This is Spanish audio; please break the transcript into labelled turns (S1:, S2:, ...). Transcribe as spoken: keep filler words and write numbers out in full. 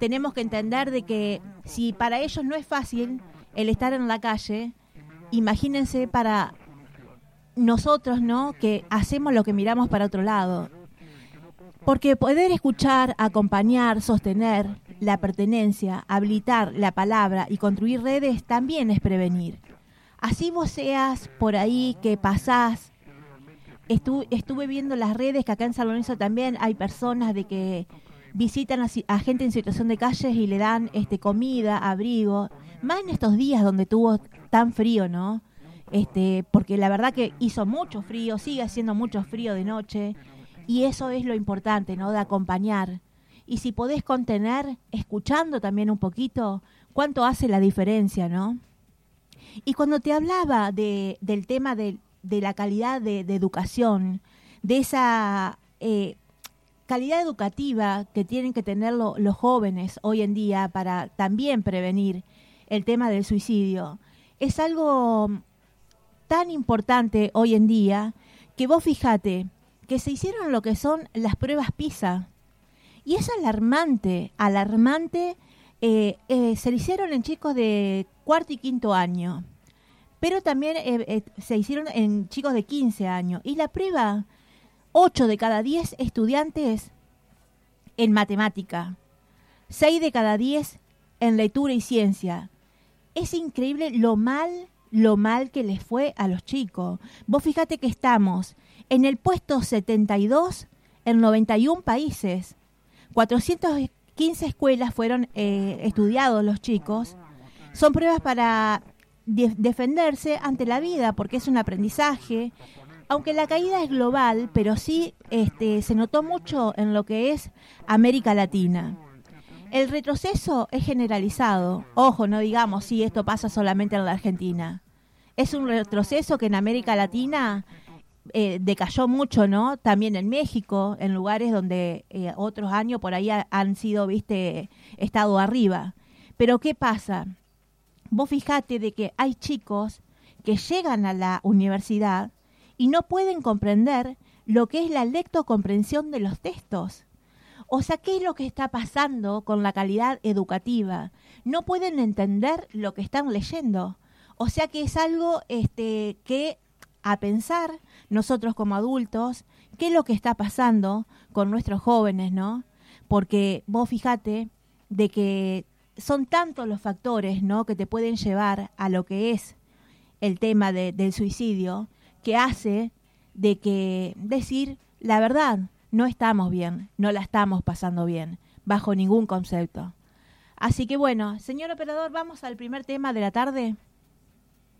S1: tenemos que entender de que si para ellos no es fácil el estar en la calle, imagínense para nosotros, ¿no? Que hacemos lo que miramos para otro lado. Porque poder escuchar, acompañar, sostener la pertenencia, habilitar la palabra y construir redes también es prevenir. Así vos seas por ahí que pasás. Estu- estuve viendo las redes que acá en San Lorenzo también hay personas de que visitan a, a gente en situación de calles y le dan este comida, abrigo, más en estos días donde tuvo tan frío, ¿no? Este, porque la verdad que hizo mucho frío, sigue haciendo mucho frío de noche, y eso es lo importante, ¿no? De acompañar. Y si podés contener, escuchando también un poquito, cuánto hace la diferencia, ¿no? Y cuando te hablaba de, del tema de, de la calidad de, de educación, de esa eh, calidad educativa que tienen que tener lo, los jóvenes hoy en día para también prevenir el tema del suicidio, es algo tan importante hoy en día que vos fijate que se hicieron lo que son las pruebas PISA. Y es alarmante, alarmante, eh, eh, se le hicieron en chicos de cuarto y quinto año, pero también eh, eh, se hicieron en chicos de quince años. Y la prueba, ocho de cada diez estudiantes en matemática, seis de cada diez en lectura y ciencia. Es increíble lo mal, lo mal que les fue a los chicos. Vos fíjate que estamos en el puesto setenta y dos en noventa y uno países. cuatrocientas quince escuelas fueron eh, estudiados los chicos. Son pruebas para de- defenderse ante la vida, porque es un aprendizaje. Aunque la caída es global, pero sí este, se notó mucho en lo que es América Latina. El retroceso es generalizado. Ojo, no digamos si esto pasa solamente en la Argentina. Es un retroceso que en América Latina eh, decayó mucho, ¿no? También en México, en lugares donde eh, otros años por ahí ha, han sido, viste, estado arriba. Pero ¿qué pasa? Vos fijate de que hay chicos que llegan a la universidad y no pueden comprender lo que es la lectocomprensión de los textos. O sea, ¿qué es lo que está pasando con la calidad educativa? No pueden entender lo que están leyendo. O sea que es algo este, que a pensar nosotros como adultos, qué es lo que está pasando con nuestros jóvenes, ¿no? Porque vos fíjate de que son tantos los factores, ¿no?, que te pueden llevar a lo que es el tema de, del suicidio, que hace de que decir la verdad, no estamos bien, no la estamos pasando bien, bajo ningún concepto. Así que bueno, señor operador, vamos al primer tema de la tarde.